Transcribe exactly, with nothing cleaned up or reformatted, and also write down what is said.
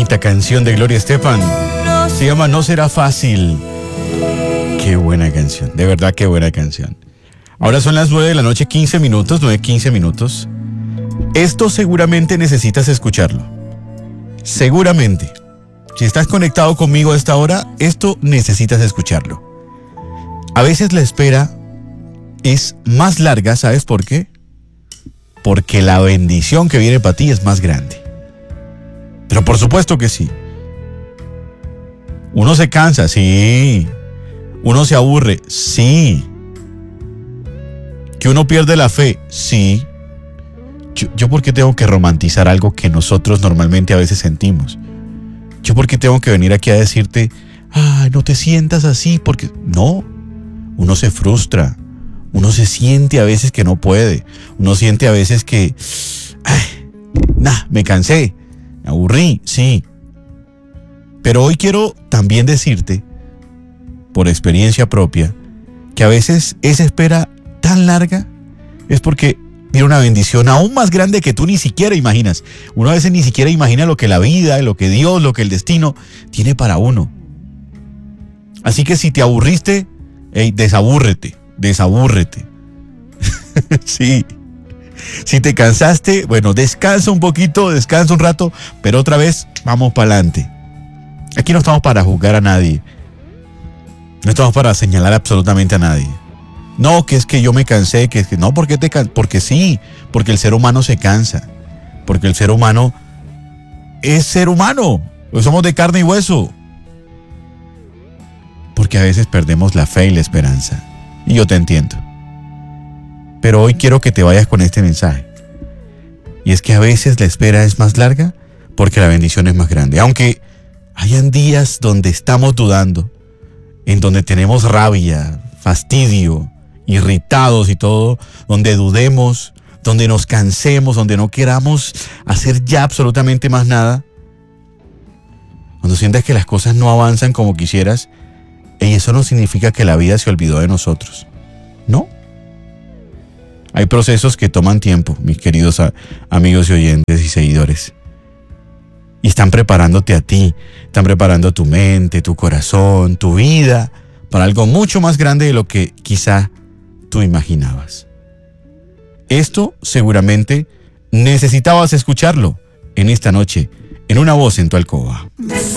bonita canción de Gloria Estefan. Se llama No Será Fácil. Qué buena canción, de verdad qué buena canción. Ahora son las nueve de la noche, quince minutos, nueve, quince minutos. Esto seguramente necesitas escucharlo. Seguramente. Si estás conectado conmigo a esta hora, esto necesitas escucharlo. A veces la espera es más larga, ¿sabes por qué? Porque la bendición que viene para ti es más grande. Pero por supuesto que sí. Uno se cansa, sí. Uno se aburre, sí. Que uno pierde la fe, sí. Yo, yo ¿por qué tengo que romantizar algo que nosotros normalmente a veces sentimos? Yo ¿por qué tengo que venir aquí a decirte, ah, no te sientas así? Porque no, uno se frustra. Uno se siente a veces que no puede. Uno siente a veces que, ay, nah, me cansé, me aburrí, sí. Pero hoy quiero también decirte, por experiencia propia, que a veces esa espera tan larga es porque viene una bendición aún más grande que tú ni siquiera imaginas. Uno a veces ni siquiera imagina lo que la vida, lo que Dios, lo que el destino tiene para uno. Así que si te aburriste, hey, desabúrrete. Desabúrrete. Sí. Si te cansaste, bueno, descansa un poquito, descansa un rato, pero otra vez vamos para adelante. Aquí no estamos para juzgar a nadie. No estamos para señalar absolutamente a nadie. No, que es que yo me cansé, que es que no, ¿por qué te cansé? Porque sí, porque el ser humano se cansa. Porque el ser humano es ser humano. Pues somos de carne y hueso. Porque a veces perdemos la fe y la esperanza. Y yo te entiendo. Pero hoy quiero que te vayas con este mensaje. Y es que a veces la espera es más larga porque la bendición es más grande. Aunque hayan días donde estamos dudando, en donde tenemos rabia, fastidio, irritados y todo, donde dudemos, donde nos cansemos, donde no queramos hacer ya absolutamente más nada, cuando sientas que las cosas no avanzan como quisieras, y eso no significa que la vida se olvidó de nosotros. No. Hay procesos que toman tiempo, mis queridos a, amigos y oyentes y seguidores. Y están preparándote a ti, están preparando tu mente, tu corazón, tu vida, para algo mucho más grande de lo que quizá tú imaginabas. Esto seguramente necesitabas escucharlo en esta noche, en Una Voz en tu Alcoba.